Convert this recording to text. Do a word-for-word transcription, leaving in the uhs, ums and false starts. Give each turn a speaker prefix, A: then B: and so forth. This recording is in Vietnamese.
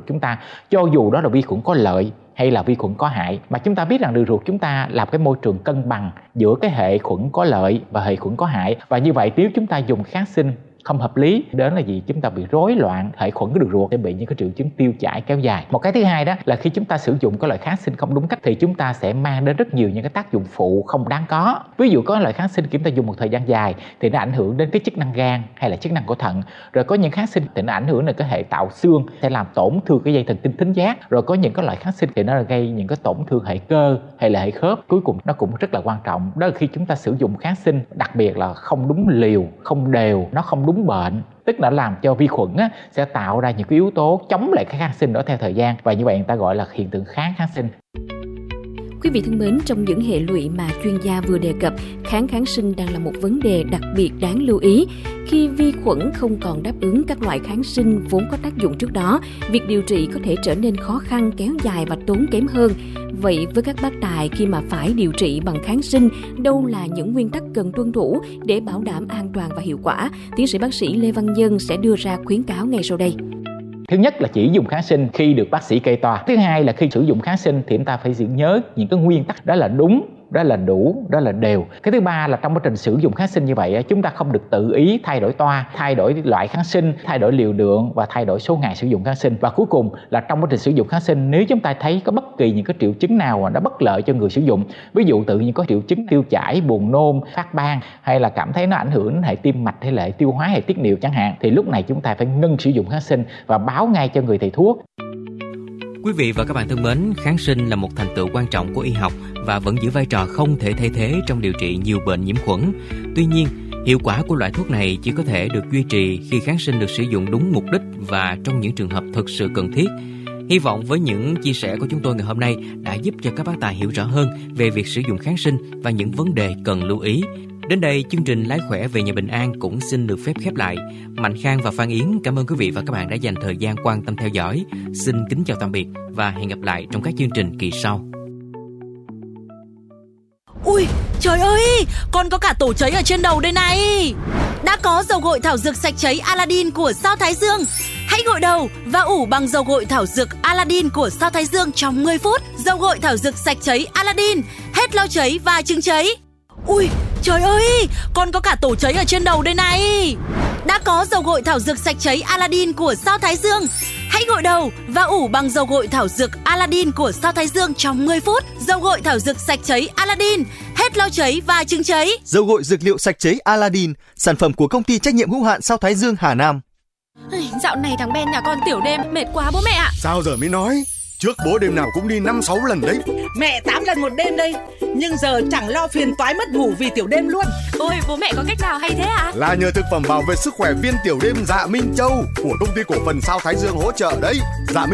A: chúng ta, cho dù đó là vi khuẩn có lợi hay là vi khuẩn có hại. Mà chúng ta biết rằng đường ruột chúng ta là cái môi trường cân bằng giữa cái hệ khuẩn có lợi và hệ khuẩn có hại. Và như vậy nếu chúng ta dùng kháng sinh không hợp lý đến là gì? Chúng ta bị rối loạn hệ khuẩn của đường ruột, sẽ bị những cái triệu chứng tiêu chảy kéo dài. Một cái thứ hai đó là khi chúng ta sử dụng cái loại kháng sinh không đúng cách thì chúng ta sẽ mang đến rất nhiều những cái tác dụng phụ không đáng có. Ví dụ có loại kháng sinh chúng ta dùng một thời gian dài thì nó ảnh hưởng đến cái chức năng gan hay là chức năng của thận. Rồi có những kháng sinh thì nó ảnh hưởng đến cái hệ tạo xương, sẽ làm tổn thương cái dây thần kinh thính giác. Rồi có những cái loại kháng sinh thì nó gây những cái tổn thương hệ cơ hay là hệ khớp. Cuối cùng nó cũng rất là quan trọng, đó là khi chúng ta sử dụng kháng sinh, đặc biệt là không đúng liều, không đều, nó không đúng bệnh, tức là làm cho vi khuẩn á, sẽ tạo ra những cái yếu tố chống lại cái kháng sinh đó theo thời gian, và như vậy người ta gọi là hiện tượng kháng kháng sinh.
B: Quý vị thân mến, trong những hệ lụy mà chuyên gia vừa đề cập, kháng kháng sinh đang là một vấn đề đặc biệt đáng lưu ý. Khi vi khuẩn không còn đáp ứng các loại kháng sinh vốn có tác dụng trước đó, việc điều trị có thể trở nên khó khăn, kéo dài và tốn kém hơn. Vậy với các bác tài, khi mà phải điều trị bằng kháng sinh, đâu là những nguyên tắc cần tuân thủ để bảo đảm an toàn và hiệu quả? Tiến sĩ bác sĩ Lê Văn Nhân sẽ đưa ra khuyến cáo ngay sau đây.
A: Thứ nhất là chỉ dùng kháng sinh khi được bác sĩ kê toa. Thứ hai là khi sử dụng kháng sinh thì chúng ta phải nhớ những cái nguyên tắc đó là đúng, đó là đủ, đó là đều. Cái thứ ba là trong quá trình sử dụng kháng sinh như vậy chúng ta không được tự ý thay đổi toa, thay đổi loại kháng sinh, thay đổi liều lượng và thay đổi số ngày sử dụng kháng sinh. Và cuối cùng là trong quá trình sử dụng kháng sinh, nếu chúng ta thấy có bất kỳ những cái triệu chứng nào mà nó bất lợi cho người sử dụng, ví dụ tự nhiên có triệu chứng tiêu chảy, buồn nôn, phát ban, hay là cảm thấy nó ảnh hưởng đến hệ tim mạch hay là hệ tiêu hóa hay tiết niệu chẳng hạn, thì lúc này chúng ta phải ngưng sử dụng kháng sinh và báo ngay cho người thầy thuốc.
C: Quý vị và các bạn thân mến, kháng sinh là một thành tựu quan trọng của y học và vẫn giữ vai trò không thể thay thế trong điều trị nhiều bệnh nhiễm khuẩn. Tuy nhiên, hiệu quả của loại thuốc này chỉ có thể được duy trì khi kháng sinh được sử dụng đúng mục đích và trong những trường hợp thực sự cần thiết. Hy vọng với những chia sẻ của chúng tôi ngày hôm nay đã giúp cho các bác tài hiểu rõ hơn về việc sử dụng kháng sinh và những vấn đề cần lưu ý. Đến đây, chương trình Lái Khỏe Về Nhà Bình An cũng xin được phép khép lại. Mạnh Khang và Phan Yến cảm ơn quý vị và các bạn đã dành thời gian quan tâm theo dõi. Xin kính chào tạm biệt và hẹn gặp lại trong các chương trình kỳ sau.
D: Ui, trời ơi, con có cả tổ cháy ở trên đầu đây này. Đã có dầu gội thảo dược sạch cháy Aladdin của Sao Thái Dương. Hãy gội đầu và ủ bằng dầu gội thảo dược Aladdin của Sao Thái Dương trong mười phút. Dầu gội thảo dược sạch cháy Aladdin, hết lau cháy và chứng cháy. Ui, trời ơi, con có cả tổ cháy ở trên đầu đây này. Đã có dầu gội thảo dược sạch cháy Aladdin của Sao Thái Dương. Hãy gội đầu và ủ bằng dầu gội thảo dược Aladdin của Sao Thái Dương trong mười phút. Dầu gội thảo dược sạch cháy Aladdin, hết lau cháy và chứng cháy.
E: Dầu gội dược liệu sạch cháy Aladdin, sản phẩm của công ty trách nhiệm hữu hạn Sao Thái Dương Hà Nam.
F: Dạo này thằng Ben nhà con tiểu đêm mệt quá bố mẹ ạ.
G: Sao giờ mới nói? Trước bố đêm nào cũng đi năm sáu lần đấy.
H: Mẹ tám lần một đêm đây. Nhưng giờ chẳng lo phiền toái mất ngủ vì tiểu đêm luôn.
F: Ôi bố mẹ có cách nào hay thế ạ? À?
G: Là nhờ thực phẩm bảo vệ sức khỏe viên tiểu đêm Dạ Minh Châu của công ty cổ phần Sao Thái Dương hỗ trợ đấy. Dạ Minh